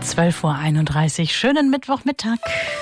12:31 Uhr. Schönen Mittwochmittag.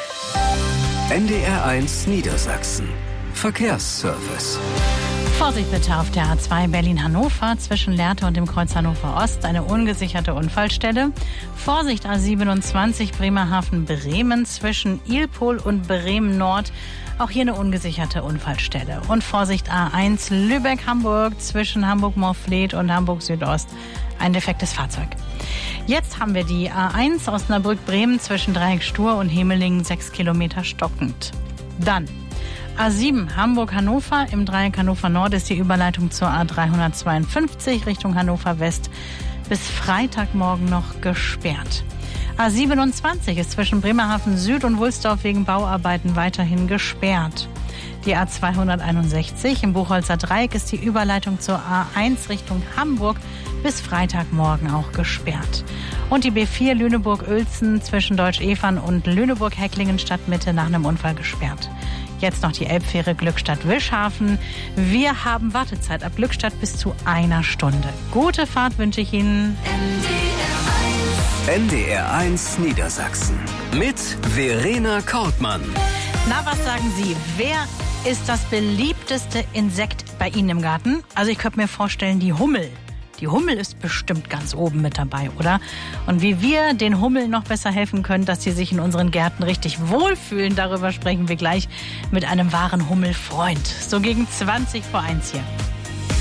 NDR1 Niedersachsen. Verkehrsservice. Vorsicht bitte auf der A2 Berlin-Hannover zwischen Lehrte und dem Kreuz Hannover Ost, eine ungesicherte Unfallstelle. Vorsicht A27 Bremerhaven-Bremen zwischen Ilpol und Bremen Nord, auch hier eine ungesicherte Unfallstelle. Und Vorsicht A1 Lübeck-Hamburg zwischen Hamburg-Morfleet und Hamburg Südost, ein defektes Fahrzeug. Jetzt haben wir die A1 Osnabrück-Bremen zwischen Dreieck Stur und Hemelingen 6 Kilometer stockend. Dann A7 Hamburg-Hannover, im Dreieck Hannover Nord ist die Überleitung zur A352 Richtung Hannover West bis Freitagmorgen noch gesperrt. A27 ist zwischen Bremerhaven Süd und Wulsdorf wegen Bauarbeiten weiterhin gesperrt. Die A261 im Buchholzer Dreieck ist die Überleitung zur A1 Richtung Hamburg bis Freitagmorgen auch gesperrt. Und die B4 Lüneburg-Uelzen zwischen Deutsch-Evern und Lüneburg-Hecklingen Stadtmitte nach einem Unfall gesperrt. Jetzt noch die Elbfähre Glückstadt-Wischhafen. Wir haben Wartezeit ab Glückstadt bis zu 1 Stunde. Gute Fahrt wünsche ich Ihnen. NDR1 Niedersachsen mit Verena Kortmann. Na, was sagen Sie? Wer ist das beliebteste Insekt bei Ihnen im Garten? Also ich könnte mir vorstellen, die Hummel. Die Hummel ist bestimmt ganz oben mit dabei, oder? Und wie wir den Hummeln noch besser helfen können, dass sie sich in unseren Gärten richtig wohlfühlen, darüber sprechen wir gleich mit einem wahren Hummelfreund. So gegen 20 vor 1 hier.